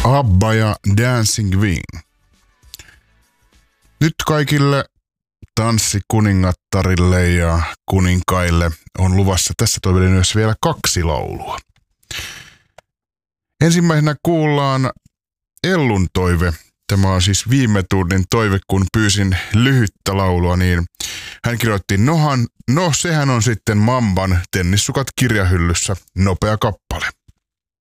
ABBA ja Dancing Queen. Nyt kaikille tanssikuningattarille ja kuninkaille on luvassa tässä toivelinjassa vielä 2 laulua. Ensimmäisenä kuullaan Ellun toive. Tämä on siis viime tunnin toive, kun pyysin lyhyttä laulua, niin hän kirjoitti, sehän on sitten Mamban Tennissukat kirjahyllyssä, nopea kappale.